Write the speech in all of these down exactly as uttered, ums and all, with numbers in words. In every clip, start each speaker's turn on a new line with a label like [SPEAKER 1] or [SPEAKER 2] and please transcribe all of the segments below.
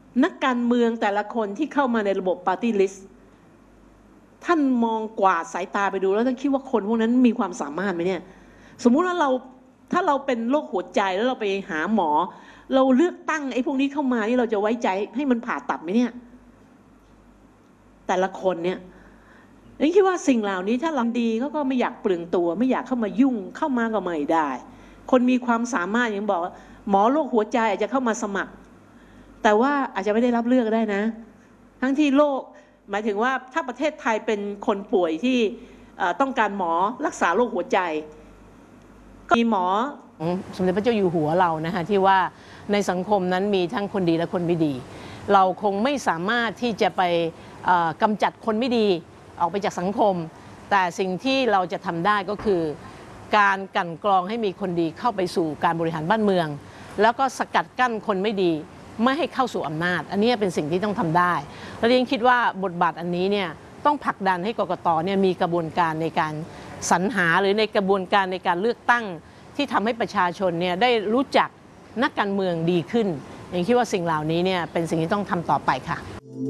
[SPEAKER 1] นักการเมืองแต่ละคนที่เข้ามาในระบบปาร์ตี้ลิสต์ท่านมองกวาดสายตาไปดูแล้วท่านคิดว่าคนพวกนั้นมีความสามารถไหมเนี่ยสมมุติว่าเราถ้าเราเป็นโรคหัวใจแล้วเราไปหาหมอเราเลือกตั้งไอ้พวกนี้เข้ามานี่เราจะไว้ใจให้มันผ่าตัดไหมเนี่ยแต่ละคนเนี่ยนี่คิดว่าสิ่งเหล่านี้ถ้าเราดีเขาก็ไม่อยากเปลืองตัวไม่อยากเข้ามายุ่งเข้ามาก็ไม่ได้คนมีความสามารถอย่างบอกหมอโรคหัวใจอาจจะเข้ามาสมัครแต่ว่าอาจจะไม่ได้รับเลือกได้นะทั้งที่โรคหมายถึงว่าถ้าประเทศไทยเป็นคนป่วยที่ต้องการหมอรักษาโรคหัวใจก็มีหมอ
[SPEAKER 2] สมเด็จพระเจ้าอยู่หัวเรานะคะที่ว่าในสังคมนั้นมีทั้งคนดีและคนไม่ดีเราคงไม่สามารถที่จะไปกำจัดคนไม่ดีออกไปจากสังคมแต่สิ่งที่เราจะทำได้ก็คือการกั่นกรองให้มีคนดีเข้าไปสู่การบริหารบ้านเมืองแล้วก็สกัดกั้นคนไม่ดีไม่ให้เข้าสู่อำนาจอันนี้เป็นสิ่งที่ต้องทำได้และเรียนคิดว่าบทบาทอันนี้เนี่ยต้องผลักดันให้กกตเนี่ยมีกระบวนการในการสรรหาหรือในกระบวนการในการเลือกตั้งที่ทำให้ประชาชนเนี่ยได้รู้จักนักการเมืองดีขึ้นยังคิดว่าสิ่งเหล่านี้เนี่ยเป็นสิ่งที่ต้องทำต่อไปค่ะ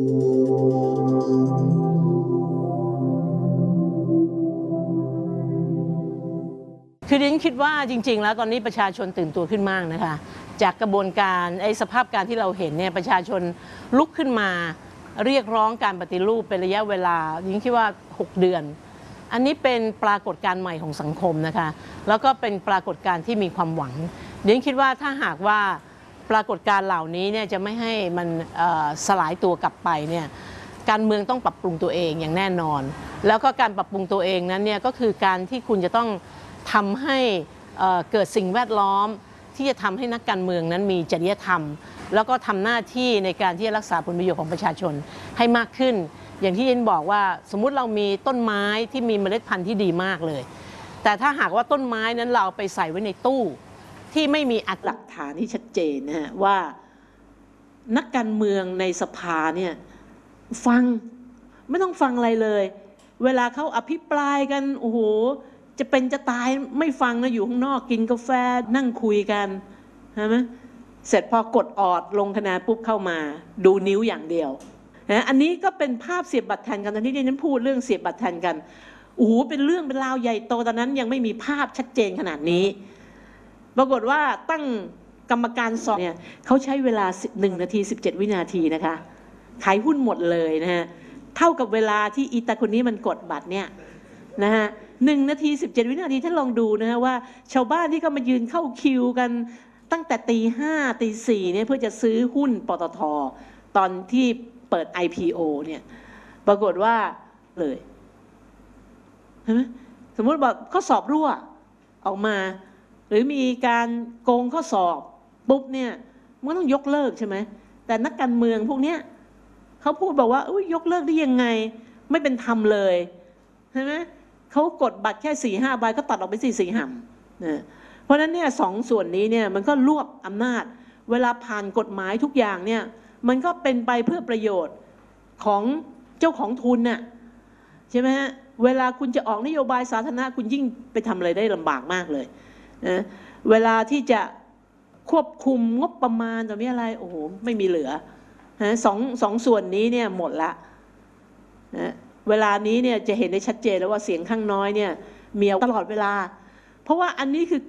[SPEAKER 2] คือดิฉันคิดว่าจริงๆแล้วตอนนี้ประชาชนตื่นตัวขึ้นมากนะคะจากกระบวนการไอ้สภาพการที่เราเห็นเนี่ยประชาชนลุกขึ้นมาเรียกร้องการปฏิรูปเป็นระยะเวลาดิฉันคิดว่าหกเดือนอันนี้เป็นปรากฏการณ์ใหม่ของสังคมนะคะแล้วก็เป็นปรากฏการณ์ที่มีความหวังดิฉันคิดว่าถ้าหากว่าปรากฏการณ์เหล่านี้เนี่ยจะไม่ให้มันสลายตัวกลับไปเนี่ยการเมืองต้องปรับปรุงตัวเองอย่างแน่นอนแล้วก็การปรับปรุงตัวเองนั้นเนี่ยก็คือการที่คุณจะต้องทำให้เกิดสิ่งแวดล้อมที่จะทำให้นักการเมืองนั้นมีจริยธรรมแล้วก็ทำหน้าที่ในการที่จะรักษาผลประโยชน์ของประชาชนให้มากขึ้นอย่างที่เย็นบอกว่าสมมุติเรามีต้นไม้ที่มีเมล็ดพันธุ์ที่ดีมากเลยแต่ถ้าหากว่าต้นไม้นั้นเราไปใส่ไว้ในตู้ที่ไม่มีหลักฐานที่ชัดเจนนะฮะว่านักการเมืองในสภาเนี่ยฟังไม่ต้องฟังอะไรเลยเวลาเขาอภิปรายกันโอ้โหจะเป็นจะตายไม่ฟังนะอยู่ข้างนอกกินกาแฟนั่งคุยกันใช่ไหมเสร็จพอกดออดลงคะแนนปุ๊บเข้ามาดูนิ้วอย่างเดียวนะอันนี้ก็เป็นภาพเสียบบัตรแทนกันตอนที่ดิฉันพูดเรื่องเสียบบัตรแทนกันโอ้โหเป็นเรื่องเป็นราวใหญ่โตตอนนั้นยังไม่มีภาพชัดเจนขนาดนี้ปรากฏว่าตั้งกรรมการสอบเนี่ยเขาใช้เวลาหนึ่งนาทีสิบเจ็ดวินาทีนะคะขายหุ้นหมดเลยนะฮะเท่ากับเวลาที่อีตาคนนี้มันกดบัตรเนี่ยนะฮะหนึ่งนาทีสิบเจ็ดวินาทีท่านลองดูนะฮะว่าชาวบ้านที่เขามายืนเข้าคิวกันตั้งแต่ตีห้าตีสี่เนี่ยเพื่อจะซื้อหุ้นปตท.ตอนที่เปิด ไอ พี โอ เนี่ยปรากฏว่าเลยเห็นไหมสมมติบอกข้อสอบรั่วออกมาหรือมีการโกงข้อสอบปุ๊บเนี่ยมันต้องยกเลิกใช่ไหมแต่นักการเมืองพวกเนี้ยเขาพูดบอกว่าอุ้ยยกเลิกได้ยังไงไม่เป็นธรรมเลยใช่ไหมเขากดบัตรแค่สี่ห้าใบก็ตัดออกไปสี่สี่ห่ำนะเพราะฉะนั้นเนี่ยสองส่วนนี้เนี่ยมันก็รวบอำนาจเวลาผ่านกฎหมายทุกอย่างเนี่ยมันก็เป็นไปเพื่อประโยชน์ของเจ้าของทุนน่ะใช่ไหมฮะเวลาคุณจะออกนโยบายสาธารณะคุณยิ่งไปทำอะไรได้ลำบากมากเลยนะเวลาที่จะควบคุมงบประมาณตรงนี้อะไรโอ้โหไม่มีเหลือนะสองสองส่วนนี้เนี่ยหมดละนะเวลานี้เนี่ยจะเห็นได้ชัดเจนแล้วว่าเสียงข้างน้อยเนี่ยมีตลอดเวลาเพราะว่าอันนี้คือ